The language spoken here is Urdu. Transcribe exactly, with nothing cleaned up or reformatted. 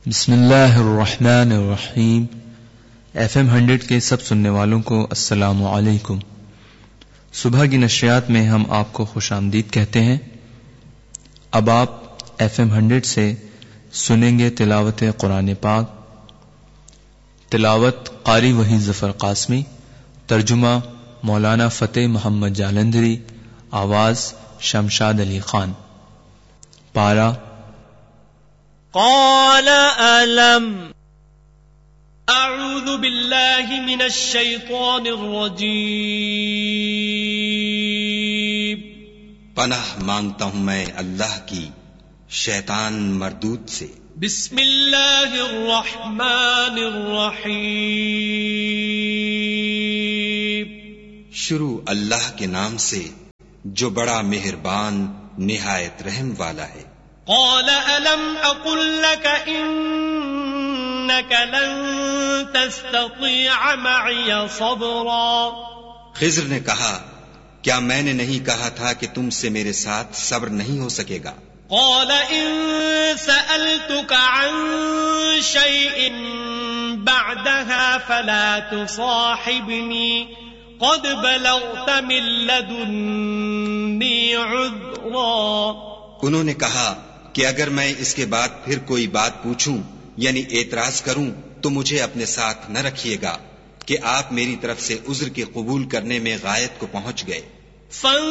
بسم اللہ الرحمن الرحیم۔ ایف ایم ہنڈریڈ کے سب سننے والوں کو السلام علیکم۔ صبح کی نشریات میں ہم آپ کو خوش آمدید کہتے ہیں۔ اب آپ ایف ایم ہنڈریڈ سے سنیں گے تلاوت قرآن پاک۔ تلاوت قاری وحید ظفر قاسمی، ترجمہ مولانا فتح محمد جالندھری، آواز شمشاد علی خان۔ پارہ قال ألم أعوذ بالله من الشيطان الرجيم پناہ مانگتا ہوں میں اللہ کی شیطان مردود سے۔ بسم اللہ الرحمن الرحیم شروع اللہ کے نام سے جو بڑا مہربان نہایت رحم والا ہے۔ قال ألم أقل لك إنك لن تستطيع معي صبرا خضر نے کہا کیا میں نے نہیں کہا تھا کہ تم سے میرے ساتھ صبر نہیں ہو سکے گا؟ قال إن سألتك عن شيء بعدها فلا تصاحبني قد بلغت من لدني عذرا انہوں نے کہا کہ اگر میں اس کے بعد پھر کوئی بات پوچھوں یعنی اعتراض کروں تو مجھے اپنے ساتھ نہ رکھیے گا کہ آپ میری طرف سے عذر کے قبول کرنے میں غایت کو پہنچ گئے۔